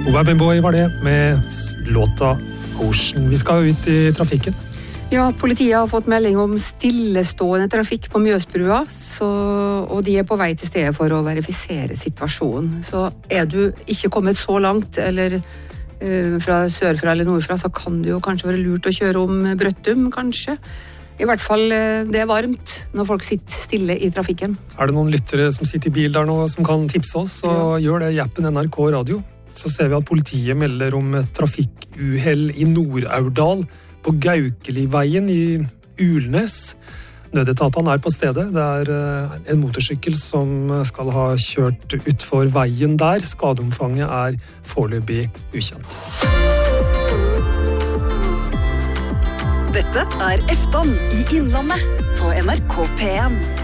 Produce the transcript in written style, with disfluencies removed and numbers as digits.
Webbenboy var det med låta Ocean. Vi skal ut i trafikken. Ja, politiet har fått melding om stillestående trafikk på Mjøsbrua, og de er på vei til stedet for å verifisere situasjonen. Så er du ikke kommet så langt, eller fra sørfra eller nordfra, så kan det jo kanskje være lurt å kjøre om Brøttum, kanskje. I hvert fall, det er varmt når folk sitter stille i trafikken. Er det noen lyttere som sitter i bil der nå som kan tipse oss, så gjør det i appen NRK Radio. Så ser vi at politiet melder om et trafikkuhell i Nord-Aurdal på Gaukeliveien i Ulnes. Nødetatene er på stedet. Det er en motorsykkel som skal ha kjørt utfor veien der. Skadeomfanget er foreløpig ukjent. Dette er Eftan i Innlandet på NRK P1.